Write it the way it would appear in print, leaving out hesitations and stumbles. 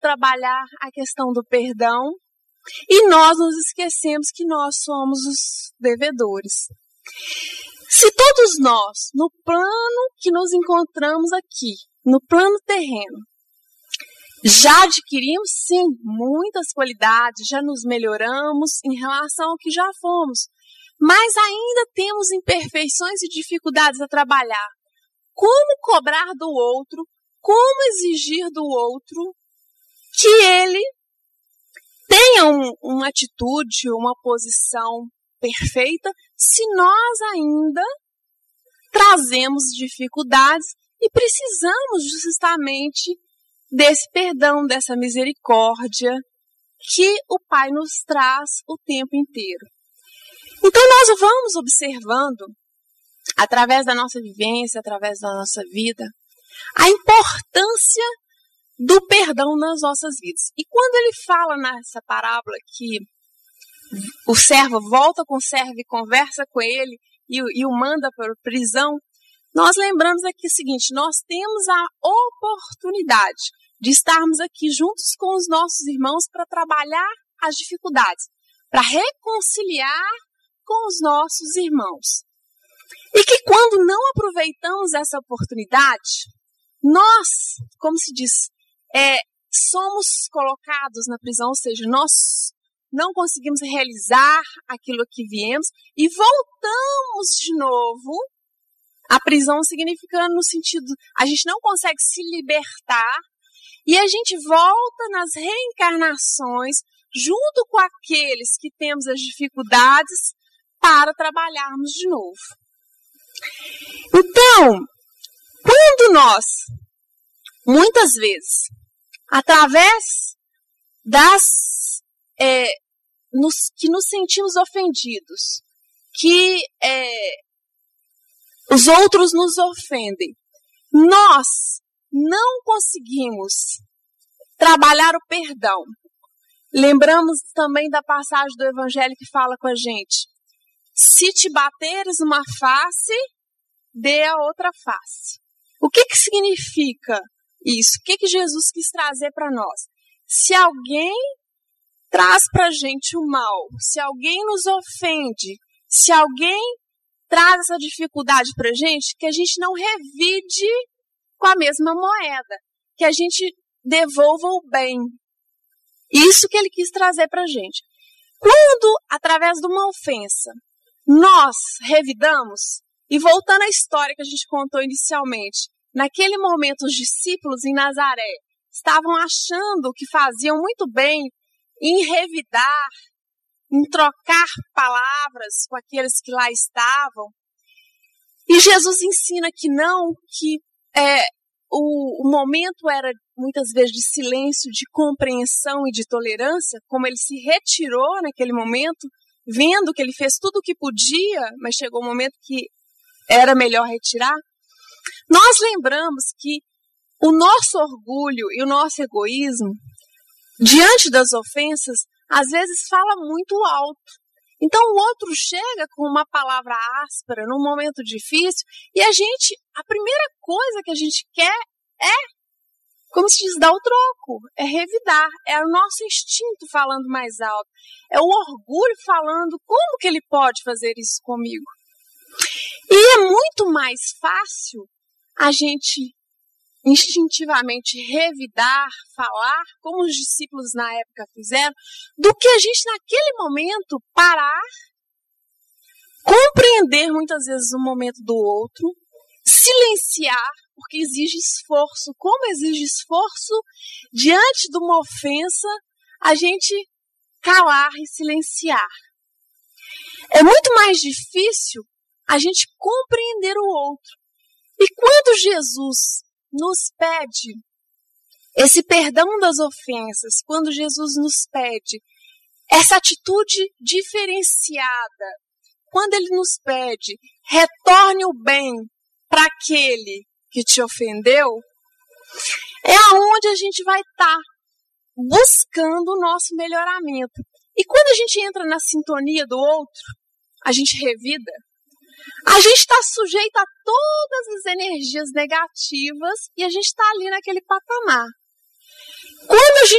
trabalhar a questão do perdão e nós nos esquecemos que nós somos os devedores. Se todos nós, no plano que nos encontramos aqui, no plano terreno, já adquirimos, sim, muitas qualidades, já nos melhoramos em relação ao que já fomos, mas ainda temos imperfeições e dificuldades a trabalhar. Como cobrar do outro, como exigir do outro que ele tenha uma atitude, uma posição perfeita, se nós ainda trazemos dificuldades e precisamos justamente desse perdão, dessa misericórdia que o Pai nos traz o tempo inteiro. Então nós vamos observando, através da nossa vivência, através da nossa vida, a importância do perdão nas nossas vidas. E quando ele fala nessa parábola que o servo volta com o servo e conversa com ele e o manda para a prisão, nós lembramos aqui o seguinte: nós temos a oportunidade de estarmos aqui juntos com os nossos irmãos para trabalhar as dificuldades, para reconciliar com os nossos irmãos. E que quando não aproveitamos essa oportunidade, nós, como se diz, somos colocados na prisão, ou seja, nós não conseguimos realizar aquilo que viemos e voltamos de novo. A prisão significando no sentido, a gente não consegue se libertar e a gente volta nas reencarnações junto com aqueles que temos as dificuldades para trabalharmos de novo. Então, quando nós, muitas vezes, através que nos sentimos ofendidos, que os outros nos ofendem, nós não conseguimos trabalhar o perdão. Lembramos também da passagem do Evangelho que fala com a gente: se te bateres uma face, dê a outra face. O que significa isso? O que Jesus quis trazer para nós? Se alguém traz para a gente o mal, se alguém nos ofende, se alguém traz essa dificuldade para a gente, que a gente não revide com a mesma moeda, que a gente devolva o bem. Isso que ele quis trazer para a gente. Quando, através de uma ofensa, nós revidamos, e voltando à história que a gente contou inicialmente, naquele momento os discípulos em Nazaré estavam achando que faziam muito bem em revidar, em trocar palavras com aqueles que lá estavam. E Jesus ensina que não, que o momento era muitas vezes de silêncio, de compreensão e de tolerância, como ele se retirou naquele momento, vendo que ele fez tudo o que podia, mas chegou um momento que era melhor retirar. Nós lembramos que o nosso orgulho e o nosso egoísmo, diante das ofensas, às vezes fala muito alto. Então o outro chega com uma palavra áspera num momento difícil e a primeira coisa que a gente quer como se diz, dar o troco, é revidar, é o nosso instinto falando mais alto, é o orgulho falando como que ele pode fazer isso comigo. E é muito mais fácil a gente instintivamente revidar, falar, como os discípulos na época fizeram, do que a gente naquele momento parar, compreender muitas vezes o momento do outro, silenciar, porque exige esforço. Como exige esforço diante de uma ofensa, a gente calar e silenciar. É muito mais difícil a gente compreender o outro. E quando Jesus nos pede esse perdão das ofensas, quando Jesus nos pede essa atitude diferenciada, quando ele nos pede, retorne o bem para aquele que te ofendeu, é aonde a gente vai estar buscando o nosso melhoramento. E quando a gente entra na sintonia do outro, a gente revida, a gente está sujeito a todas as energias negativas e a gente está ali naquele patamar. Quando a gente